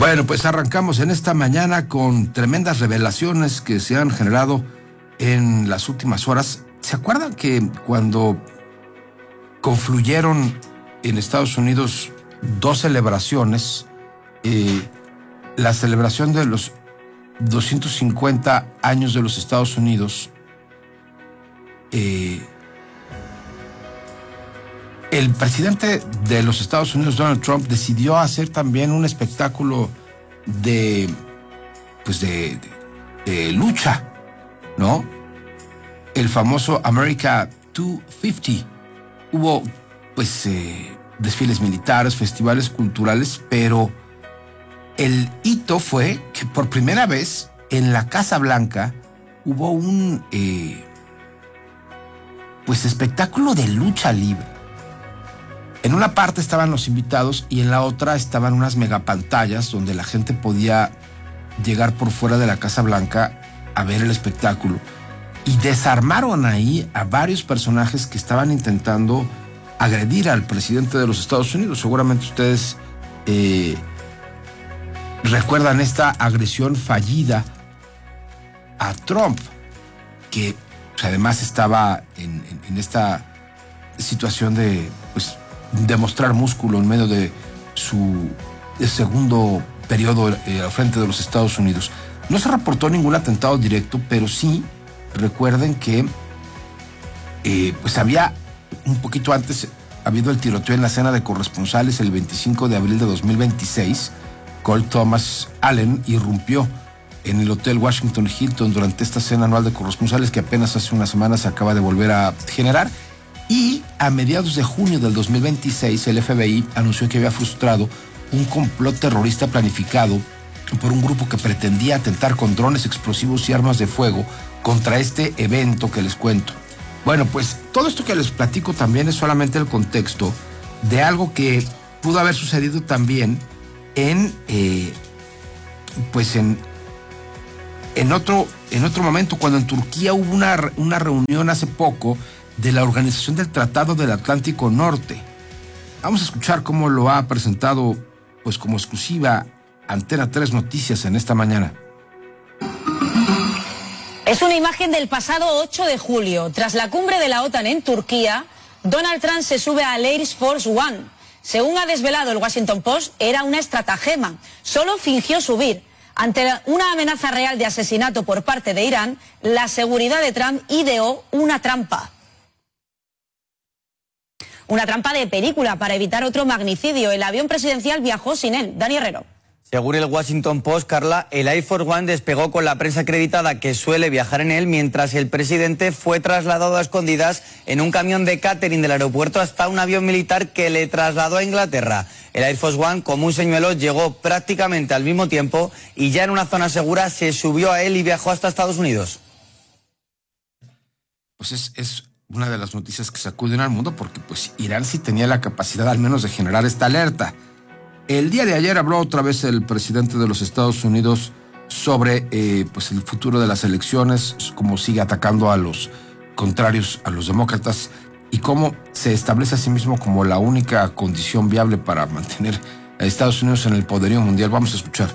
Bueno, pues arrancamos en esta mañana con tremendas revelaciones que se han generado en las últimas horas. ¿Se acuerdan que cuando confluyeron en Estados Unidos dos celebraciones? La celebración de los 250 años de los Estados Unidos, el presidente de los Estados Unidos, Donald Trump, decidió hacer también un espectáculo de lucha, ¿no? El famoso America 250. Hubo, desfiles militares, festivales culturales, pero el hito fue que por primera vez en la Casa Blanca hubo un espectáculo de lucha libre. En una parte estaban los invitados y en la otra estaban unas megapantallas donde la gente podía llegar por fuera de la Casa Blanca a ver el espectáculo. Y desarmaron ahí a varios personajes que estaban intentando agredir al presidente de los Estados Unidos. Seguramente ustedes recuerdan esta agresión fallida a Trump, que además estaba en esta situación de demostrar músculo en medio de su segundo periodo al frente de los Estados Unidos. No se reportó ningún atentado directo, pero sí recuerden que había un poquito antes habido el tiroteo en la cena de corresponsales el 25 de abril de 2026. Cole Thomas Allen irrumpió en el Hotel Washington Hilton durante esta cena anual de corresponsales que apenas hace unas semanas se acaba de volver a generar. Y a mediados de junio del 2026, el FBI anunció que había frustrado un complot terrorista planificado por un grupo que pretendía atentar con drones explosivos y armas de fuego contra este evento que les cuento. Bueno, pues todo esto que les platico también es solamente el contexto de algo que pudo haber sucedido también en otro momento, cuando en Turquía hubo una reunión hace poco de la Organización del Tratado del Atlántico Norte. Vamos a escuchar cómo lo ha presentado, como exclusiva, Antena 3 Noticias en esta mañana. Es una imagen del pasado 8 de julio. Tras la cumbre de la OTAN en Turquía, Donald Trump se sube al Air Force One. Según ha desvelado el Washington Post, era una estratagema. Solo fingió subir. Ante una amenaza real de asesinato por parte de Irán, la seguridad de Trump ideó una trampa. Una trampa de película para evitar otro magnicidio. El avión presidencial viajó sin él. Dani Herrero. Según el Washington Post, Carla, el Air Force One despegó con la prensa acreditada que suele viajar en él, mientras el presidente fue trasladado a escondidas en un camión de catering del aeropuerto hasta un avión militar que le trasladó a Inglaterra. El Air Force One, como un señuelo, llegó prácticamente al mismo tiempo y ya en una zona segura se subió a él y viajó hasta Estados Unidos. Pues es una de las noticias que sacuden al mundo, porque Irán sí tenía la capacidad al menos de generar esta alerta. El día de ayer habló otra vez el presidente de los Estados Unidos sobre el futuro de las elecciones, cómo sigue atacando a los contrarios, a los demócratas, y cómo se establece a sí mismo como la única condición viable para mantener a Estados Unidos en el poderío mundial. Vamos a escuchar.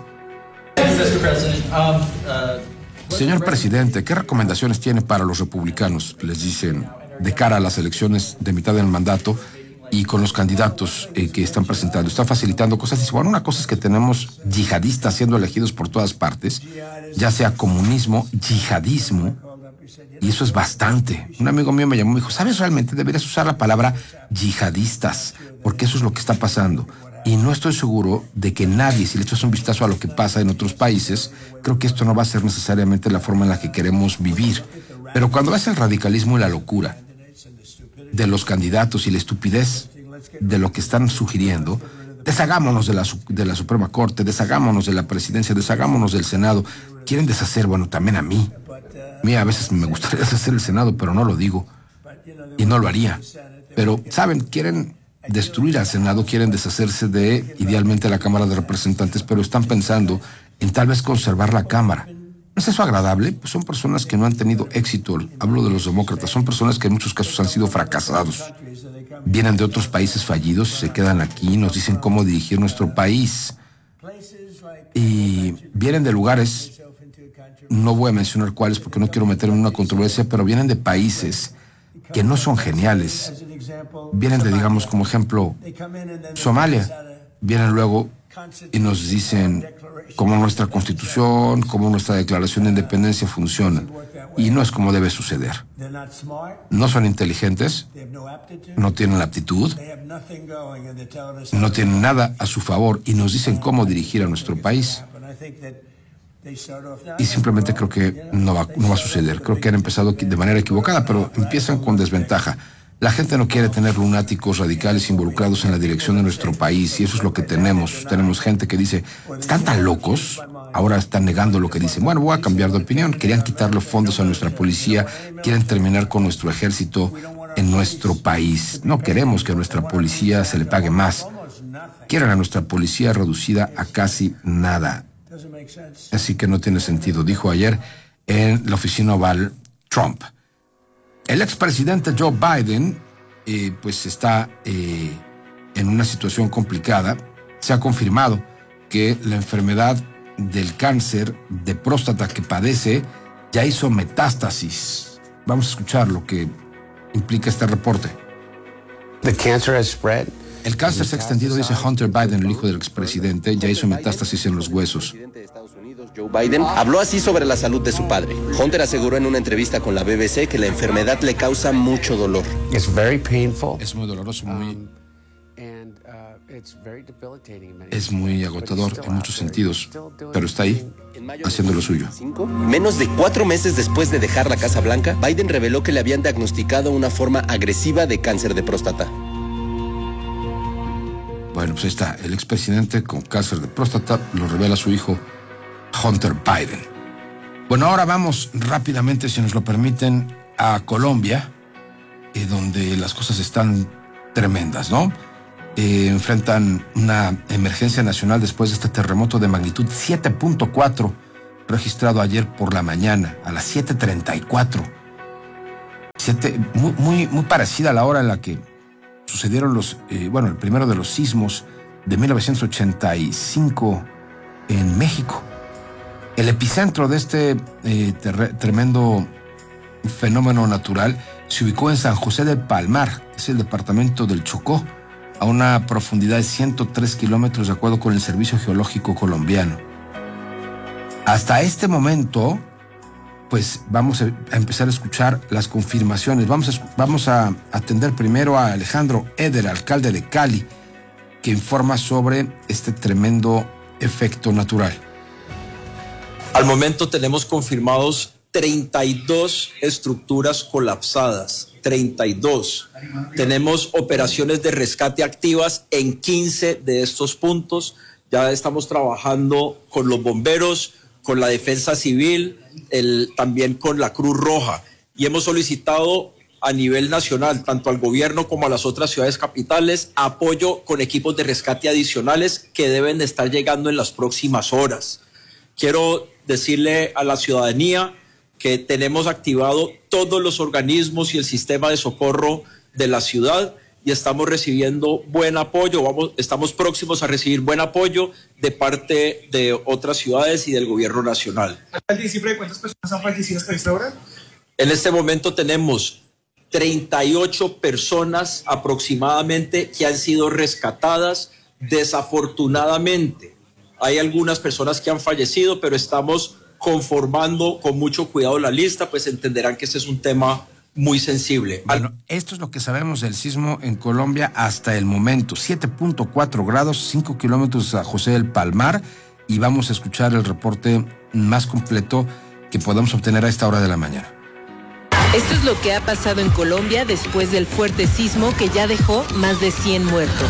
Señor presidente, ¿qué recomendaciones tiene para los republicanos? Les dicen de cara a las elecciones de mitad del mandato y con los candidatos que están presentando. Están facilitando cosas. Dice, bueno, una cosa es que tenemos yihadistas siendo elegidos por todas partes, ya sea comunismo, yihadismo, y eso es bastante. Un amigo mío me llamó y me dijo, ¿sabes? Realmente deberías usar la palabra yihadistas, porque eso es lo que está pasando. Y no estoy seguro de que nadie, si le echas un vistazo a lo que pasa en otros países, creo que esto no va a ser necesariamente la forma en la que queremos vivir. Pero cuando ves el radicalismo y la locura de los candidatos y la estupidez de lo que están sugiriendo, deshagámonos de la Suprema Corte, deshagámonos de la presidencia, deshagámonos del Senado. Quieren deshacer, también a mí. A mí a veces me gustaría deshacer el Senado, pero no lo digo y no lo haría. Pero, ¿saben? Quieren destruir al Senado, quieren deshacerse de, idealmente, la Cámara de Representantes, pero están pensando en tal vez conservar la Cámara. ¿No es eso agradable? Pues son personas que no han tenido éxito. Hablo de los demócratas. Son personas que en muchos casos han sido fracasados. Vienen de otros países fallidos y se quedan aquí y nos dicen cómo dirigir nuestro país. y vienen de lugares, no voy a mencionar cuáles porque no quiero meterme en una controversia, pero vienen de países que no son geniales. Vienen de, digamos, como ejemplo, Somalia. Vienen luego y nos dicen cómo nuestra Constitución, cómo nuestra Declaración de Independencia funcionan. Y no es como debe suceder. No son inteligentes, no tienen la aptitud, no tienen nada a su favor y nos dicen cómo dirigir a nuestro país. Y simplemente creo que no va a suceder. Creo que han empezado de manera equivocada, pero empiezan con desventaja. La gente no quiere tener lunáticos radicales involucrados en la dirección de nuestro país, y eso es lo que tenemos. Tenemos gente que dice, ¿están tan locos? Ahora están negando lo que dicen. Bueno, voy a cambiar de opinión. Querían quitarle fondos a nuestra policía, quieren terminar con nuestro ejército en nuestro país. No queremos que a nuestra policía se le pague más. Quieren a nuestra policía reducida a casi nada. Así que no tiene sentido, dijo ayer en la oficina oval Trump. El expresidente Joe Biden pues está en una situación complicada. Se ha confirmado que la enfermedad del cáncer de próstata que padece ya hizo metástasis. Vamos a escuchar lo que implica este reporte. The cancer has spread. El cáncer se ha extendido, dice Hunter Biden, el hijo del expresidente, ya hizo metástasis en los huesos. Joe Biden habló así sobre la salud de su padre. Hunter aseguró en una entrevista con la BBC que la enfermedad le causa mucho dolor. It's very painful. Es muy doloroso, es muy agotador en muchos sentidos, pero está ahí, haciendo lo suyo. Menos de 4 meses después de dejar la Casa Blanca, Biden reveló que le habían diagnosticado una forma agresiva de cáncer de próstata. Bueno, pues ahí está, el expresidente con cáncer de próstata, lo revela su hijo Hunter Biden. Bueno, ahora vamos rápidamente, si nos lo permiten, a Colombia, donde las cosas están tremendas, ¿no? Enfrentan una emergencia nacional después de este terremoto de magnitud 7.4 registrado ayer por la mañana, a las 7:34. Muy parecida a la hora en la que sucedieron el primero de los sismos de 1985 en México. El epicentro de este tremendo fenómeno natural se ubicó en San José del Palmar, es el departamento del Chocó, a una profundidad de 103 kilómetros de acuerdo con el Servicio Geológico colombiano. Hasta este momento, pues vamos a empezar a escuchar las confirmaciones. Vamos a atender primero a Alejandro Eder, alcalde de Cali, que informa sobre este tremendo efecto natural. Al momento tenemos confirmados 32 estructuras colapsadas, 32. Tenemos operaciones de rescate activas en 15 de estos puntos. Ya estamos trabajando con los bomberos, con la Defensa Civil, también con la Cruz Roja. Y hemos solicitado a nivel nacional, tanto al gobierno como a las otras ciudades capitales, apoyo con equipos de rescate adicionales que deben de estar llegando en las próximas horas. Quiero decirle a la ciudadanía que tenemos activado todos los organismos y el sistema de socorro de la ciudad y estamos recibiendo buen apoyo, estamos próximos a recibir buen apoyo de parte de otras ciudades y del gobierno nacional. ¿Cifra de cuántas personas han fallecido hasta esta hora? En este momento tenemos 38 personas aproximadamente que han sido rescatadas. Desafortunadamente, hay algunas personas que han fallecido, pero estamos conformando con mucho cuidado la lista, pues entenderán que este es un tema muy sensible. Bueno, esto es lo que sabemos del sismo en Colombia hasta el momento. 7.4 grados, 5 kilómetros a José del Palmar, y vamos a escuchar el reporte más completo que podamos obtener a esta hora de la mañana. Esto es lo que ha pasado en Colombia después del fuerte sismo que ya dejó más de 100 muertos.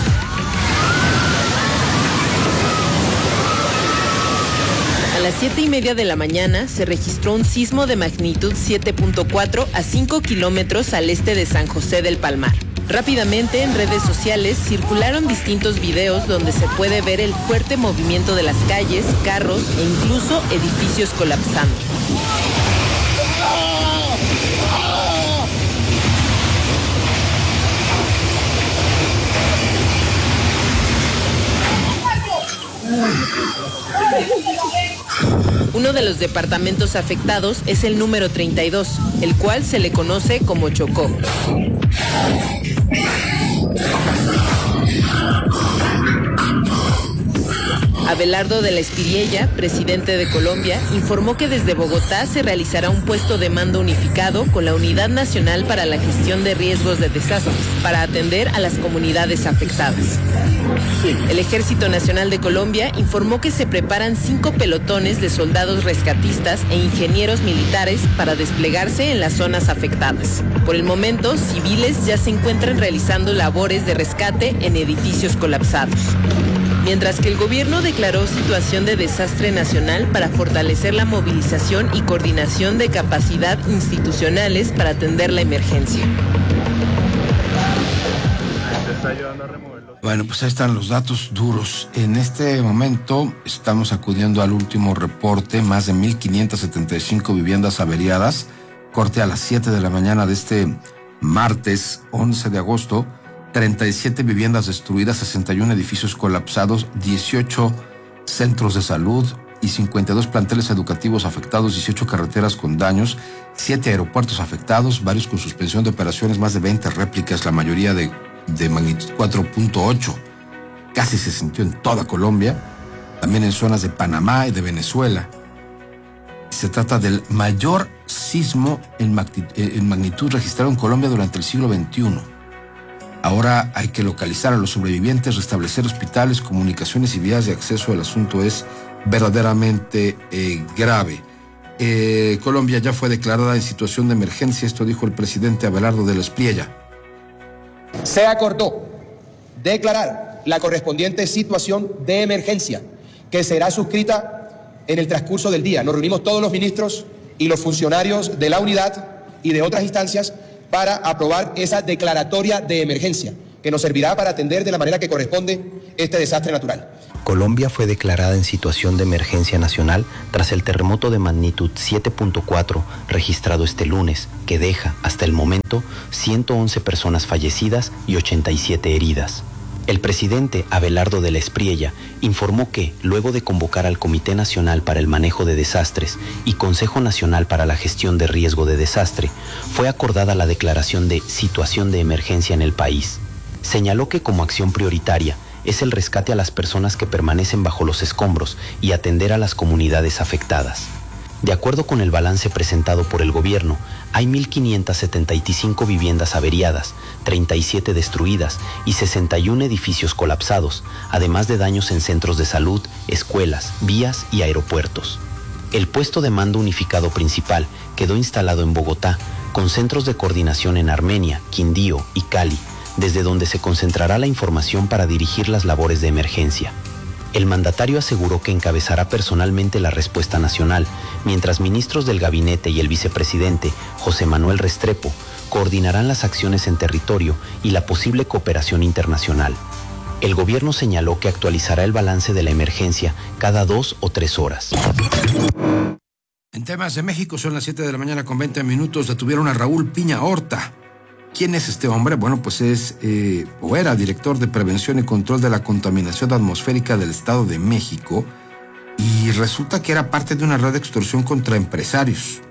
A las 7:30 de la mañana se registró un sismo de magnitud 7.4 a 5 kilómetros al este de San José del Palmar. Rápidamente en redes sociales circularon distintos videos donde se puede ver el fuerte movimiento de las calles, carros e incluso edificios colapsando. Uno de los departamentos afectados es el número 32, el cual se le conoce como Chocó. Abelardo de la Espiriella, presidente de Colombia, informó que desde Bogotá se realizará un puesto de mando unificado con la Unidad Nacional para la Gestión de Riesgos de Desastres para atender a las comunidades afectadas. El Ejército Nacional de Colombia informó que se preparan 5 pelotones de soldados rescatistas e ingenieros militares para desplegarse en las zonas afectadas. Por el momento, civiles ya se encuentran realizando labores de rescate en edificios colapsados. Mientras que el gobierno declaró situación de desastre nacional para fortalecer la movilización y coordinación de capacidad institucionales para atender la emergencia. Bueno, pues ahí están los datos duros. En este momento estamos acudiendo al último reporte, más de 1,575 viviendas averiadas, corte a las 7 de la mañana de este martes 11 de agosto, 37 viviendas destruidas, 61 edificios colapsados, 18 centros de salud y 52 planteles educativos afectados, 18 carreteras con daños, 7 aeropuertos afectados, varios con suspensión de operaciones, más de 20 réplicas, la mayoría de magnitud 4.8. Casi se sintió en toda Colombia, también en zonas de Panamá y de Venezuela. Se trata del mayor sismo en magnitud registrado en Colombia durante el siglo XXI. Ahora hay que localizar a los sobrevivientes, restablecer hospitales, comunicaciones y vías de acceso. El asunto es verdaderamente grave. Colombia ya fue declarada en situación de emergencia, esto dijo el presidente Abelardo de la Espriella. Se acordó declarar la correspondiente situación de emergencia, que será suscrita en el transcurso del día. Nos reunimos todos los ministros y los funcionarios de la unidad y de otras instancias para aprobar esa declaratoria de emergencia, que nos servirá para atender de la manera que corresponde este desastre natural. Colombia fue declarada en situación de emergencia nacional tras el terremoto de magnitud 7.4 registrado este lunes, que deja, hasta el momento, 111 personas fallecidas y 87 heridas. El presidente Abelardo de la Espriella informó que, luego de convocar al Comité Nacional para el Manejo de Desastres y Consejo Nacional para la Gestión de Riesgo de Desastre, fue acordada la declaración de situación de emergencia en el país. Señaló que como acción prioritaria es el rescate a las personas que permanecen bajo los escombros y atender a las comunidades afectadas. De acuerdo con el balance presentado por el gobierno, hay 1,575 viviendas averiadas, 37 destruidas y 61 edificios colapsados, además de daños en centros de salud, escuelas, vías y aeropuertos. El puesto de mando unificado principal quedó instalado en Bogotá, con centros de coordinación en Armenia, Quindío y Cali, desde donde se concentrará la información para dirigir las labores de emergencia. El mandatario aseguró que encabezará personalmente la respuesta nacional, mientras ministros del gabinete y el vicepresidente, José Manuel Restrepo, coordinarán las acciones en territorio y la posible cooperación internacional. El gobierno señaló que actualizará el balance de la emergencia cada 2 o 3 horas. En temas de México, son las 7 de la mañana con 20 minutos, detuvieron a Raúl Piña Horta. ¿Quién es este hombre? Bueno, pues era director de Prevención y Control de la Contaminación Atmosférica del Estado de México, y resulta que era parte de una red de extorsión contra empresarios.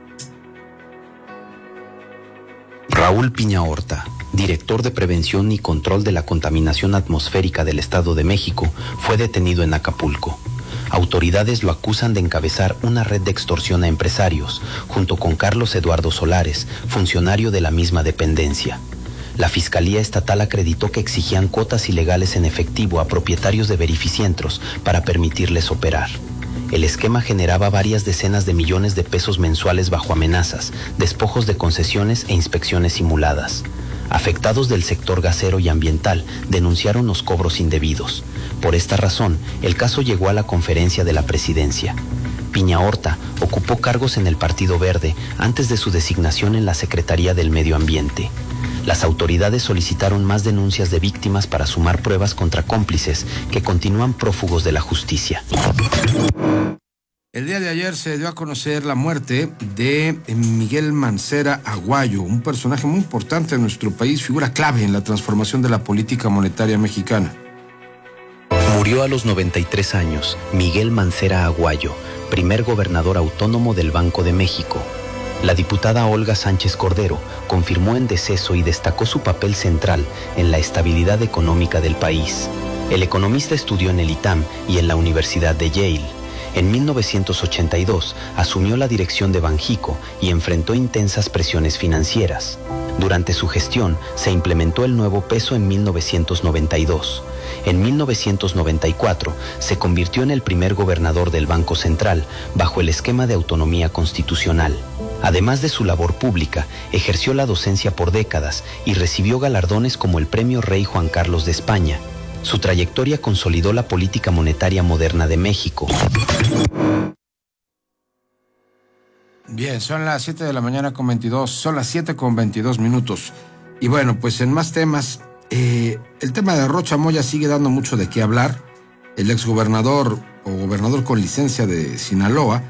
Raúl Piña Horta, director de Prevención y Control de la Contaminación Atmosférica del Estado de México, fue detenido en Acapulco. Autoridades lo acusan de encabezar una red de extorsión a empresarios, junto con Carlos Eduardo Solares, funcionario de la misma dependencia. La Fiscalía Estatal acreditó que exigían cuotas ilegales en efectivo a propietarios de verificentros para permitirles operar. El esquema generaba varias decenas de millones de pesos mensuales bajo amenazas, despojos de concesiones e inspecciones simuladas. Afectados del sector gasero y ambiental denunciaron los cobros indebidos. Por esta razón, el caso llegó a la conferencia de la presidencia. Piña Horta ocupó cargos en el Partido Verde antes de su designación en la Secretaría del Medio Ambiente. Las autoridades solicitaron más denuncias de víctimas para sumar pruebas contra cómplices que continúan prófugos de la justicia. El día de ayer se dio a conocer la muerte de Miguel Mancera Aguayo, un personaje muy importante en nuestro país, figura clave en la transformación de la política monetaria mexicana. Murió Murió a los 93 años Miguel Mancera Aguayo, primer gobernador autónomo del Banco de México. La diputada Olga Sánchez Cordero confirmó en deceso y destacó su papel central en la estabilidad económica del país. El economista estudió en el ITAM y en la Universidad de Yale. En 1982 asumió la dirección de Banjico y enfrentó intensas presiones financieras. Durante su gestión se implementó el nuevo peso en 1992. En 1994 se convirtió en el primer gobernador del Banco Central bajo el esquema de autonomía constitucional. Además de su labor pública, ejerció la docencia por décadas y recibió galardones como el Premio Rey Juan Carlos de España. Su trayectoria consolidó la política monetaria moderna de México. Bien, son las 7 de la mañana con 22, son las 7 con 22 minutos. Y bueno, pues en más temas, el tema de Rocha Moya sigue dando mucho de qué hablar. El exgobernador o gobernador con licencia de Sinaloa,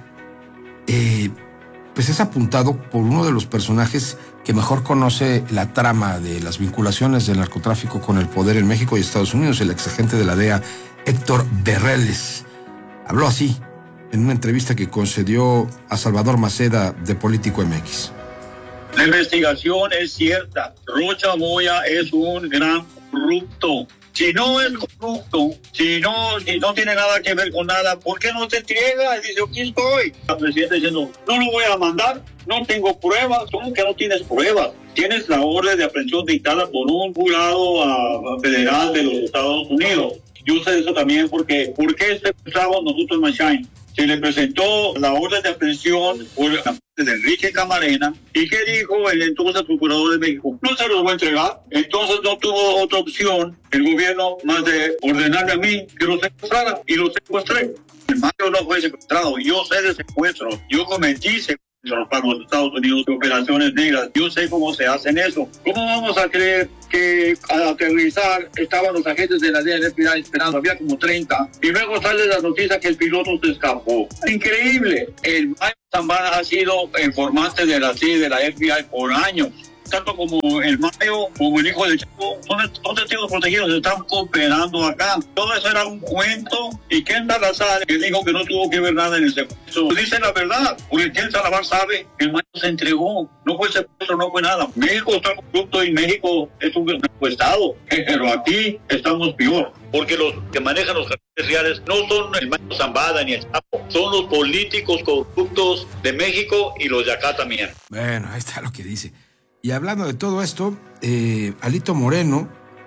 pues es apuntado por uno de los personajes que mejor conoce la trama de las vinculaciones del narcotráfico con el poder en México y Estados Unidos, el exagente de la DEA, Héctor Berreles. Habló así en una entrevista que concedió a Salvador Maceda de Político MX. La investigación es cierta. Rocha Moya es un gran corrupto. Si no es corrupto, si no tiene nada que ver con nada, ¿por qué no se entrega? Y dice, aquí estoy. El presidente diciendo, no lo voy a mandar, no tengo pruebas. ¿Cómo que no tienes pruebas? Tienes la orden de aprehensión dictada por un jurado federal de los Estados Unidos. Yo sé eso también porque ¿por qué secuestramos nosotros en Machine? Se le presentó la orden de aprehensión por la parte de Enrique Camarena. ¿Y qué dijo el entonces procurador de México? No se los voy a entregar. Entonces no tuvo otra opción el gobierno más de ordenarme a mí que lo secuestrara. Y lo secuestré. El Mayo no fue secuestrado. Yo sé de secuestro. Yo cometí secuestro para los Estados Unidos de operaciones negras. Yo sé cómo se hacen eso. ¿Cómo vamos a creer que al aterrizar estaban los agentes de la DEA esperando? Había como 30. Y luego sale la noticia que el piloto se escapó. Increíble. El Mayo Zambada ha sido informante de la CIA y de la FBI por años. Tanto como el Mayo, como el hijo del Chapo, son testigos protegidos, están cooperando acá. Todo eso era un cuento. Y Ken Salazar, que dijo que no tuvo que ver nada en el secuestro, dice la verdad, porque Ken Salazar sabe que el Mayo se entregó. No fue secuestro, no fue nada. México está corrupto y México es un estado. Pero aquí estamos peor. Porque los que manejan los carteles reales no son el Mayo Zambada ni el Chapo, son los políticos corruptos de México y los de acá también. Bueno, ahí está lo que dice. Y hablando de todo esto, Alito Moreno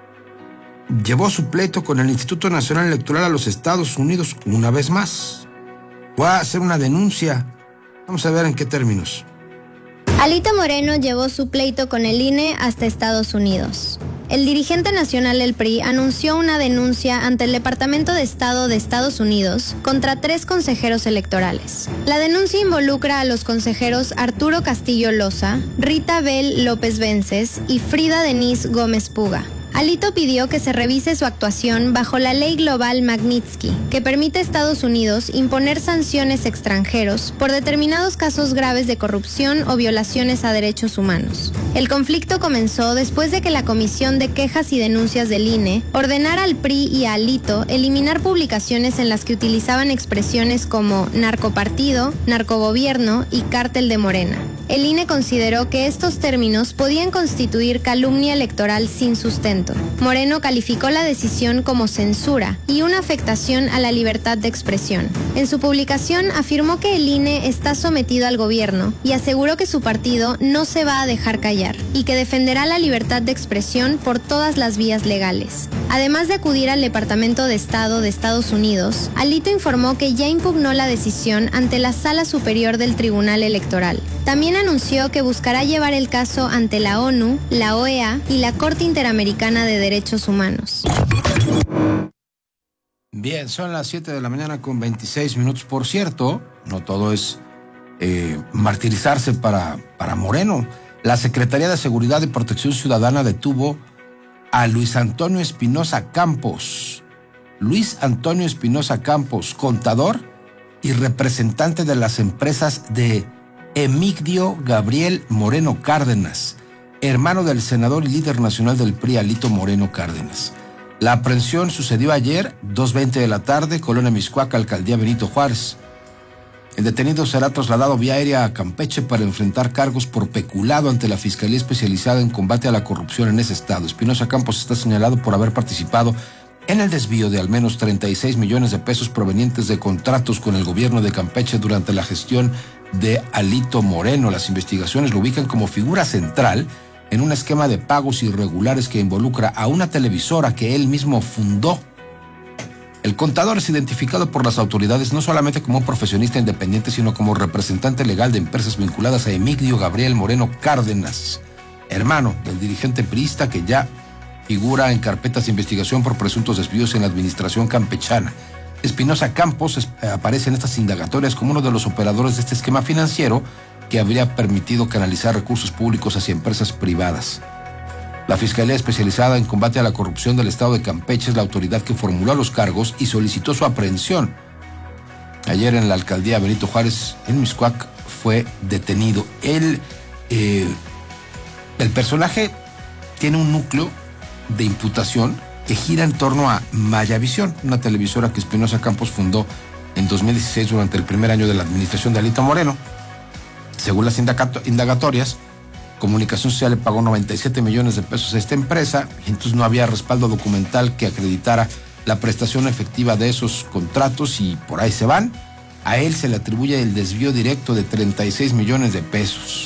llevó su pleito con el Instituto Nacional Electoral a los Estados Unidos una vez más. Va a hacer una denuncia. Vamos a ver en qué términos. Alito Moreno llevó su pleito con el INE hasta Estados Unidos. El dirigente nacional del PRI anunció una denuncia ante el Departamento de Estado de Estados Unidos contra 3 consejeros electorales. La denuncia involucra a los consejeros Arturo Castillo Loza, Rita Bel López Vences y Frida Denise Gómez Puga. Alito pidió que se revise su actuación bajo la ley global Magnitsky, que permite a Estados Unidos imponer sanciones a extranjeros por determinados casos graves de corrupción o violaciones a derechos humanos. El conflicto comenzó después de que la Comisión de Quejas y Denuncias del INE ordenara al PRI y a Alito eliminar publicaciones en las que utilizaban expresiones como narcopartido, narcogobierno y cártel de Morena. El INE consideró que estos términos podían constituir calumnia electoral sin sustento. Moreno calificó la decisión como censura y una afectación a la libertad de expresión. En su publicación afirmó que el INE está sometido al gobierno y aseguró que su partido no se va a dejar callar y que defenderá la libertad de expresión por todas las vías legales. Además de acudir al Departamento de Estado de Estados Unidos, Alito informó que ya impugnó la decisión ante la Sala Superior del Tribunal Electoral. También anunció que buscará llevar el caso ante la ONU, la OEA y la Corte Interamericana de Derechos Humanos. Bien, son las 7 de la mañana con 26 minutos. Por cierto, no todo es martirizarse para Moreno. La Secretaría de Seguridad y Protección Ciudadana detuvo a Luis Antonio Espinosa Campos. Luis Antonio Espinosa Campos, contador y representante de las empresas de Emigdio Gabriel Moreno Cárdenas, hermano del senador y líder nacional del PRI, Alito Moreno Cárdenas. La aprehensión sucedió ayer, 2:20 de la tarde, Colonia Mixcoac, Alcaldía Benito Juárez. El detenido será trasladado vía aérea a Campeche para enfrentar cargos por peculado ante la Fiscalía Especializada en Combate a la Corrupción en ese estado. Espinosa Campos está señalado por haber participado en el desvío de al menos 36 millones de pesos provenientes de contratos con el gobierno de Campeche durante la gestión de Alito Moreno. Las investigaciones lo ubican como figura central en un esquema de pagos irregulares que involucra a una televisora que él mismo fundó. El contador es identificado por las autoridades no solamente como un profesionista independiente, sino como representante legal de empresas vinculadas a Emigdio Gabriel Moreno Cárdenas, hermano del dirigente priista que ya figura en carpetas de investigación por presuntos desvíos en la administración campechana. Espinosa Campos aparece en estas indagatorias como uno de los operadores de este esquema financiero que habría permitido canalizar recursos públicos hacia empresas privadas. La Fiscalía Especializada en Combate a la Corrupción del Estado de Campeche es la autoridad que formuló los cargos y solicitó su aprehensión. Ayer en la Alcaldía Benito Juárez, en Mixcoac, fue detenido. El personaje tiene un núcleo de imputación que gira en torno a Mayavisión, una televisora que Espinosa Campos fundó en 2016 durante el primer año de la administración de Alito Moreno. Según las indagatorias, Comunicación Social le pagó 97 millones de pesos a esta empresa y entonces no había respaldo documental que acreditara la prestación efectiva de esos contratos y por ahí se van. A él se le atribuye el desvío directo de 36 millones de pesos.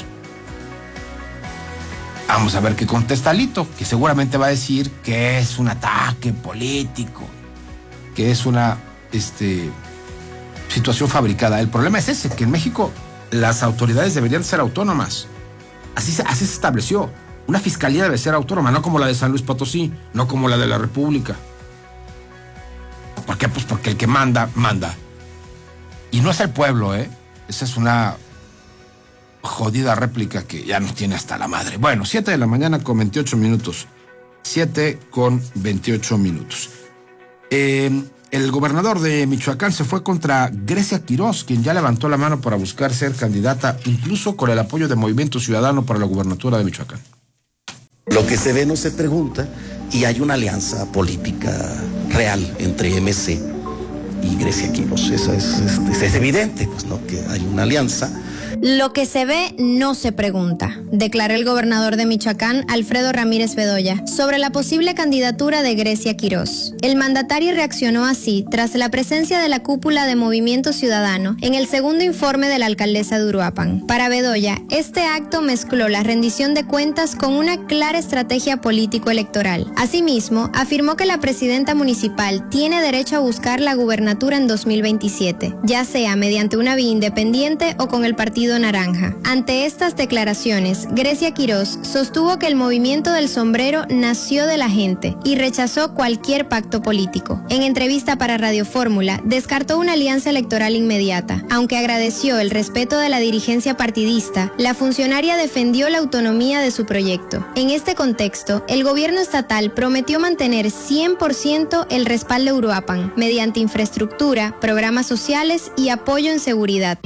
Vamos a ver qué contesta Alito, que seguramente va a decir que es un ataque político, que es una situación fabricada. El problema es ese, que en México las autoridades deberían ser autónomas. Así se estableció. Una fiscalía debe ser autónoma, no como la de San Luis Potosí, no como la de la República. ¿Por qué? Pues porque el que manda, manda. Y no es el pueblo, ¿eh? Esa es una jodida réplica que ya nos tiene hasta la madre. Bueno, 7 de la mañana con 28 minutos. 7 con 28 minutos. El gobernador de Michoacán se fue contra Grecia Quirós, quien ya levantó la mano para buscar ser candidata, incluso con el apoyo de Movimiento Ciudadano para la gubernatura de Michoacán. Lo que se ve no se pregunta, y hay una alianza política real entre MC y Grecia Quirós. Eso es evidente, pues, ¿no? Que hay una alianza. Lo que se ve no se pregunta, declaró el gobernador de Michoacán, Alfredo Ramírez Bedoya, sobre la posible candidatura de Grecia Quirós. El mandatario reaccionó así tras la presencia de la cúpula de Movimiento Ciudadano en el segundo informe de la alcaldesa de Uruapan. Para Bedoya, este acto mezcló la rendición de cuentas con una clara estrategia político-electoral. Asimismo, afirmó que la presidenta municipal tiene derecho a buscar la gubernatura en 2027, ya sea mediante una vía independiente o con el Partido Naranja. Ante estas declaraciones, Grecia Quirós sostuvo que el movimiento del sombrero nació de la gente y rechazó cualquier pacto político. En entrevista para Radio Fórmula, descartó una alianza electoral inmediata. Aunque agradeció el respeto de la dirigencia partidista, la funcionaria defendió la autonomía de su proyecto. En este contexto, el gobierno estatal prometió mantener 100% el respaldo de Uruapan mediante infraestructura, programas sociales y apoyo en seguridad.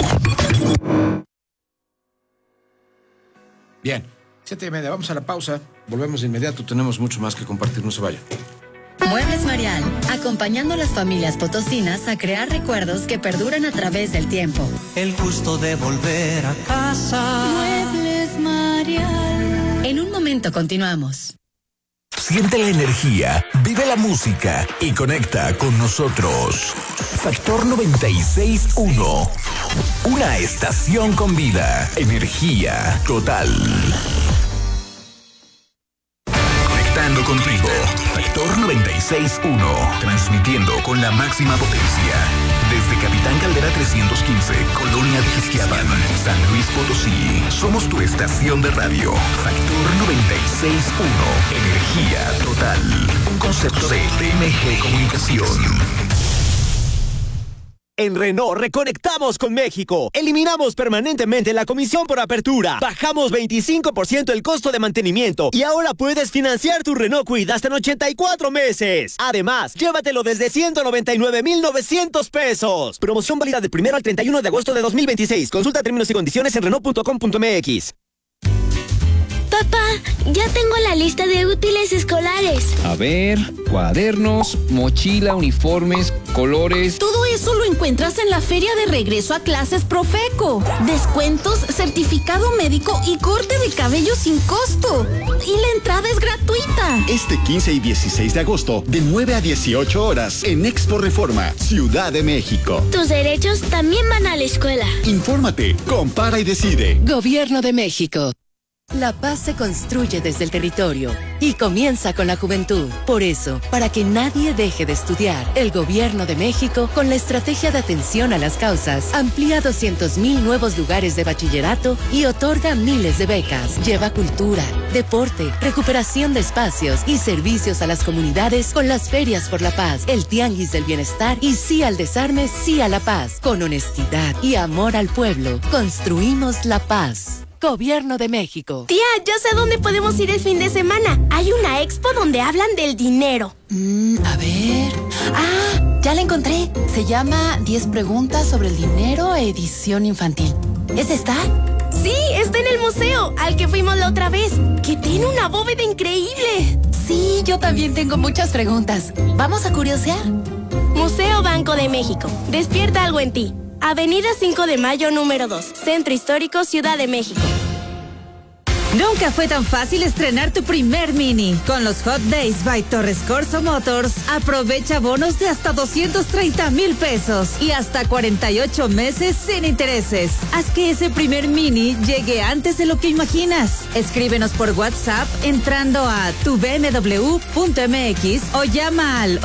Bien, 7:30, vamos a la pausa, volvemos de inmediato, tenemos mucho más que compartir, no se vayan. Muebles Marial, acompañando a las familias potosinas a crear recuerdos que perduran a través del tiempo. El gusto de volver a casa. Muebles Marial. En un momento continuamos. Siente la energía, vive la música y conecta con nosotros. Factor 96.1. Una estación con vida. Energía total. Conectando contigo. Factor 96.1. Transmitiendo con la máxima potencia. Desde Capitán Caldera 315, Colonia de Ixquiapan, San Luis Potosí. Somos tu estación de radio. Factor 96.1. Energía total. Un concepto de TMG Comunicación. En Renault reconectamos con México. Eliminamos permanentemente la comisión por apertura. Bajamos 25% el costo de mantenimiento y ahora puedes financiar tu Renault Kwid hasta en 84 meses. Además, llévatelo desde 199,900 pesos. Promoción válida del 1 al 31 de agosto de 2026. Consulta términos y condiciones en Renault.com.mx. Papá, ya tengo la lista de útiles escolares. A ver, cuadernos, mochila, uniformes, colores. Todo eso lo encuentras en la feria de regreso a clases Profeco. Descuentos, certificado médico y corte de cabello sin costo. Y la entrada es gratuita. Este 15 y 16 de agosto, de 9 a 18 horas, en Expo Reforma, Ciudad de México. Tus derechos también van a la escuela. Infórmate, compara y decide. Gobierno de México. La paz se construye desde el territorio y comienza con la juventud. Por eso, para que nadie deje de estudiar, el Gobierno de México, con la estrategia de atención a las causas, amplía 200,000 nuevos lugares de bachillerato y otorga miles de becas. Lleva cultura, deporte, recuperación de espacios y servicios a las comunidades con las ferias por la paz, el tianguis del bienestar y sí al desarme, sí a la paz. Con honestidad y amor al pueblo, construimos la paz. Gobierno de México. Tía, yo sé dónde podemos ir el fin de semana. Hay una expo donde hablan del dinero. A ver. Ah, ya la encontré. Se llama 10 preguntas sobre el dinero, edición infantil. ¿Es esta? Sí, está en el museo, al que fuimos la otra vez, que tiene una bóveda increíble. Sí, yo también tengo muchas preguntas. ¿Vamos a curiosear? Museo Banco de México. Despierta algo en ti. Avenida 5 de Mayo, número 2, Centro Histórico, Ciudad de México. Nunca fue tan fácil estrenar tu primer Mini. Con los Hot Days by Torres Corso Motors, aprovecha bonos de hasta 230,000 pesos y hasta 48 meses sin intereses. Haz que ese primer Mini llegue antes de lo que imaginas. Escríbenos por WhatsApp entrando a tubmw.mx o llama al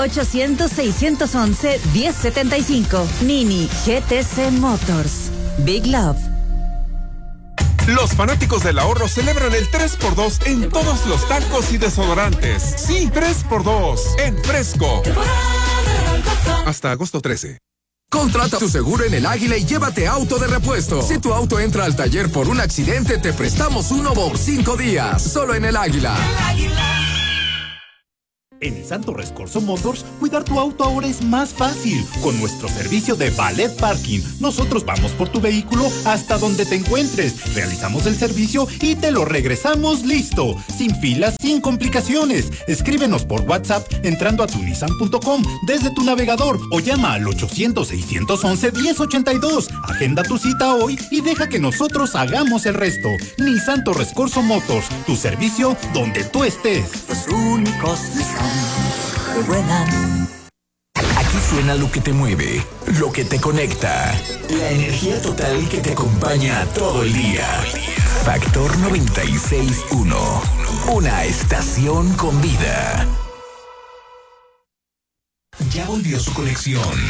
800-611-1075. Mini GTC Motors. Big Love. Los fanáticos del ahorro celebran el 3x2 en todos los tacos y desodorantes. Sí, 3x2 en Fresco. Hasta agosto 13. Contrata tu seguro en El Águila y llévate auto de repuesto. Si tu auto entra al taller por un accidente, te prestamos uno por 5 días. Solo en El Águila. El Águila. En Nissan Torres Corso Motors, cuidar tu auto ahora es más fácil. Con nuestro servicio de valet parking, nosotros vamos por tu vehículo hasta donde te encuentres. Realizamos el servicio y te lo regresamos listo. Sin filas, sin complicaciones. Escríbenos por WhatsApp entrando a tunissan.com desde tu navegador o llama al 800-611-1082. Agenda tu cita hoy y deja que nosotros hagamos el resto. Nissan Torres Corso Motors, tu servicio donde tú estés. Los únicos Nissan que vuelan. Aquí suena lo que te mueve, lo que te conecta, la energía total que te acompaña todo el día. Factor 96.1, una estación con vida. Ya volvió su colección